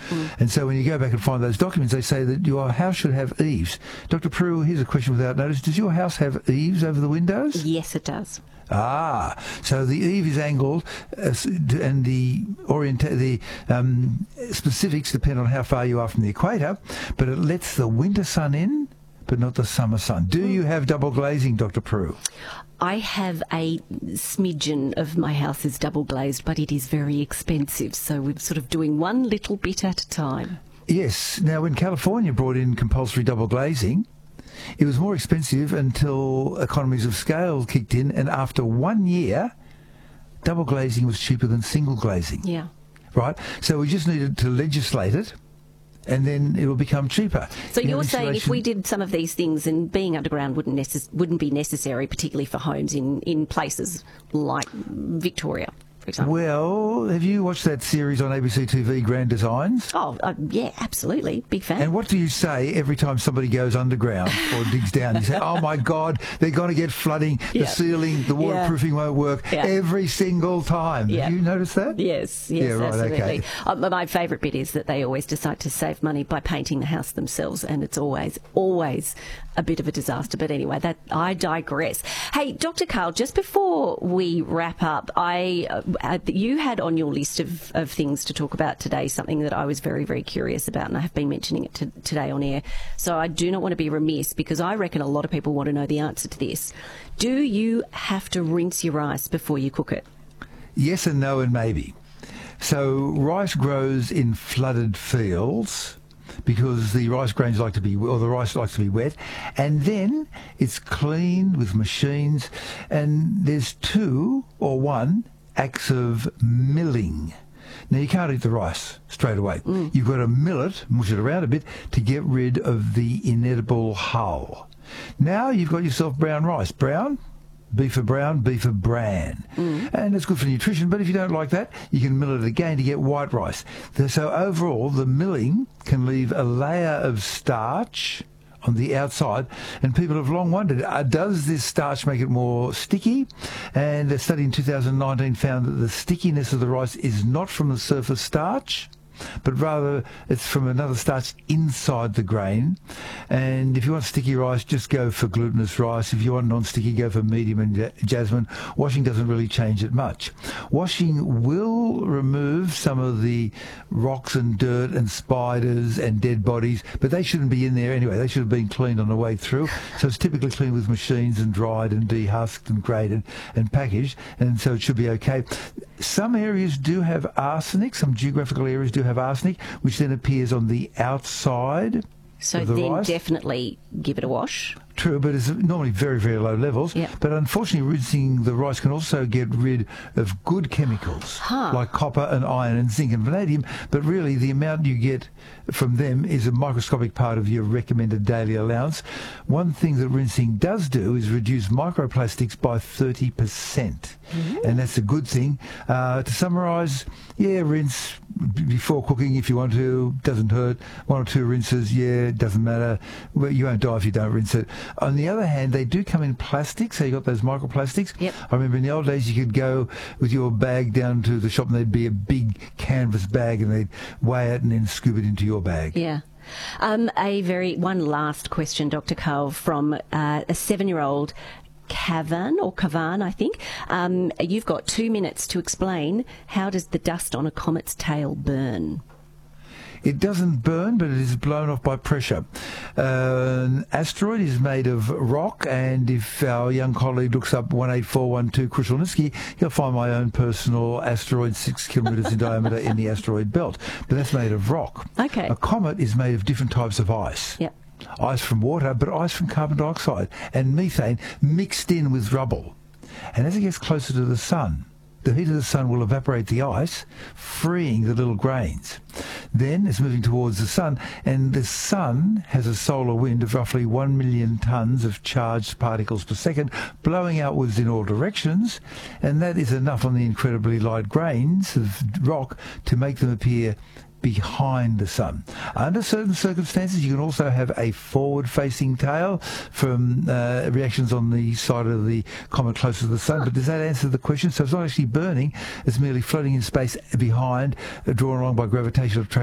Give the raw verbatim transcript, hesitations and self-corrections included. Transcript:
Mm. And so when you go back and find those documents, they say that your house should have eaves. Doctor Prue, here's a question without notice. Does your house have eaves over the windows? Yes, it does. Ah, so the eave is angled, uh, and the orient the um, specifics depend on how far you are from the equator, but it lets the winter sun in, but not the summer sun. Do you have double glazing, Doctor Prue? I have a smidgen of my house is double glazed, but it is very expensive, so we're sort of doing one little bit at a time. Yes. Now, when California brought in compulsory double glazing, it was more expensive until economies of scale kicked in, and after one year, double glazing was cheaper than single glazing. Yeah. Right? So we just needed to legislate it, and then it will become cheaper. So you you're know, saying if we did some of these things, and being underground wouldn't necess- wouldn't be necessary, particularly for homes in, in places like Victoria, for example? Well, have you watched that series on A B C T V, Grand Designs? Oh, uh, yeah, absolutely. Big fan. And what do you say every time somebody goes underground or digs down? You say, oh, my God, they're going to get flooding, Yeah. the ceiling, the waterproofing Yeah. won't work Yeah. every single time. Yeah. Have you noticed that? Yes, yes, Yeah, right, absolutely. okay. Uh, my favourite bit is that they always decide to save money by painting the house themselves, and it's always, always a bit of a disaster. But anyway, that I digress. Hey, Doctor Karl, just before we wrap up, I uh, you had on your list of, of things to talk about today something that I was very, very curious about, and I have been mentioning it to, today on air. So I do not want to be remiss, because I reckon a lot of people want to know the answer to this. Do you have to rinse your rice before you cook it? Yes and no and maybe. So rice grows in flooded fields because the rice grains like to be, or the rice likes to be wet, and then it's cleaned with machines, and there's two or one acts of milling. Now, you can't eat the rice straight away. Mm. You've got to mill it, mush it around a bit, to get rid of the inedible hull. Now you've got yourself brown rice. Brown, B for brown, B for bran. Mm. And it's good for nutrition, but if you don't like that, you can mill it again to get white rice. So overall, the milling can leave a layer of starch on the outside, and people have long wondered, uh, does this starch make it more sticky? And a study in two thousand nineteen found that the stickiness of the rice is not from the surface starch, but rather it's from another starch inside the grain. And if you want sticky rice, just go for glutinous rice. If you want non-sticky, go for medium and jasmine. Washing doesn't really change it much. Washing will remove some of the rocks and dirt and spiders and dead bodies, but they shouldn't be in there anyway. They should have been cleaned on the way through. So it's typically cleaned with machines and dried and dehusked and graded and packaged, and so it should be okay. Some areas do have arsenic. Some geographical areas do have arsenic, which then appears on the outside So of the then rice. Definitely give it a wash. True, but it's normally very, very low levels. Yep. But unfortunately, rinsing the rice can also get rid of good chemicals, Huh. like copper and iron and zinc and vanadium. But really, the amount you get from them is a microscopic part of your recommended daily allowance. One thing that rinsing does do is reduce microplastics by thirty percent. Mm-hmm. And that's a good thing. Uh, to summarise, yeah, rinse before cooking if you want to. Doesn't hurt. One or two rinses, yeah, doesn't matter. Well, you won't die if you don't rinse it. On the other hand, they do come in plastic, so you got those microplastics. Yep. I remember in the old days you could go with your bag down to the shop and there'd be a big canvas bag and they'd weigh it and then scoop it into your bag. Yeah. Um, a very one last question, Doctor Karl, from uh, a seven-year-old Kavan or Kavan, I think. Um, you've got two minutes to explain how does the dust on a comet's tail burn? It doesn't burn, but it is blown off by pressure. Uh, an asteroid is made of rock, and if our young colleague looks up one eight four one two Krushelnitsky, he'll find my own personal asteroid six kilometres in diameter in the asteroid belt. But that's made of rock. Okay. A comet is made of different types of ice. Yep. Ice from water, but ice from carbon dioxide and methane mixed in with rubble. And as it gets closer to the sun, the heat of the sun will evaporate the ice, freeing the little grains. Then it's moving towards the sun, and the sun has a solar wind of roughly one million tonnes of charged particles per second, blowing outwards in all directions, and that is enough on the incredibly light grains of rock to make them appear behind the sun. Under certain circumstances, you can also have a forward-facing tail from uh, reactions on the side of the comet closer to the sun. But does that answer the question? So it's not actually burning; it's merely floating in space behind, uh, drawn along by gravitational attraction.